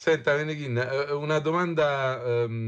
Senta, Meneghin, una domanda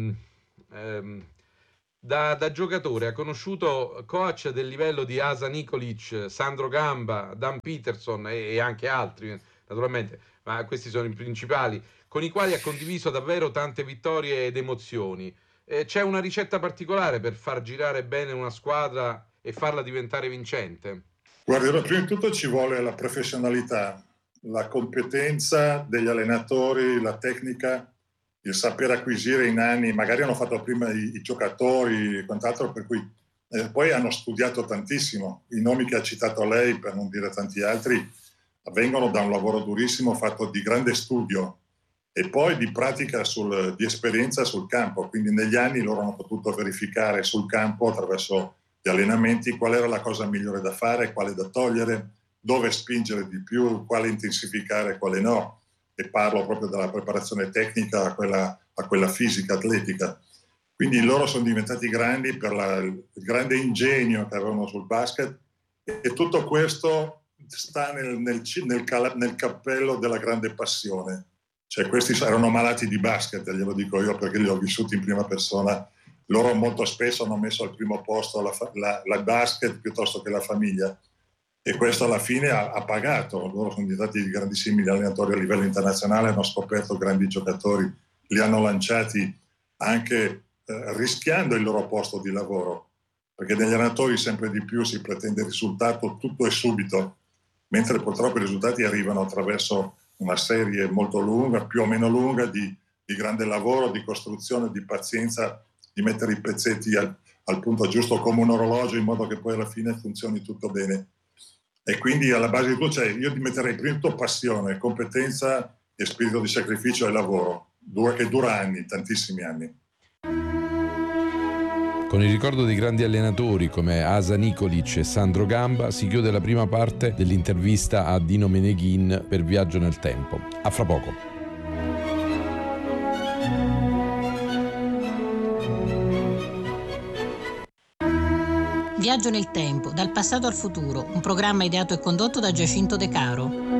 da giocatore. Ha conosciuto coach del livello di Asa Nikolic, Sandro Gamba, Dan Peterson e anche altri, naturalmente, ma questi sono i principali, con i quali ha condiviso davvero tante vittorie ed emozioni. C'è una ricetta particolare per far girare bene una squadra e farla diventare vincente? Guarda, prima di tutto ci vuole la professionalità, la competenza degli allenatori, la tecnica, il saper acquisire in anni. Magari hanno fatto prima i giocatori e quant'altro, per cui poi hanno studiato tantissimo. I nomi che ha citato lei, per non dire tanti altri, vengono da un lavoro durissimo fatto di grande studio e poi di pratica, di esperienza sul campo. Quindi negli anni loro hanno potuto verificare sul campo, attraverso gli allenamenti, qual era la cosa migliore da fare, quale da togliere, dove spingere di più, quale intensificare, quale no. E parlo proprio dalla preparazione tecnica a quella fisica, atletica. Quindi loro sono diventati grandi per il grande ingegno che avevano sul basket, e tutto questo sta nel cappello della grande passione. Cioè, questi erano malati di basket, glielo dico io perché li ho vissuti in prima persona. Loro molto spesso hanno messo al primo posto la basket piuttosto che la famiglia, e questo alla fine ha pagato. Loro sono diventati grandissimi allenatori a livello internazionale, hanno scoperto grandi giocatori, li hanno lanciati anche rischiando il loro posto di lavoro, perché negli allenatori sempre di più si pretende il risultato tutto e subito, mentre purtroppo i risultati arrivano attraverso una serie molto lunga, più o meno lunga, di grande lavoro, di costruzione, di pazienza, di mettere i pezzetti al punto giusto come un orologio, in modo che poi alla fine funzioni tutto bene. E quindi alla base di tutto, cioè, io ti metterei prima di tutto passione, competenza e spirito di sacrificio e lavoro, che dura anni, tantissimi anni. Con il ricordo di grandi allenatori come Asa Nikolic e Sandro Gamba si chiude la prima parte dell'intervista a Dino Meneghin per Viaggio nel Tempo. A fra poco. Viaggio nel tempo, dal passato al futuro, un programma ideato e condotto da Giacinto De Caro.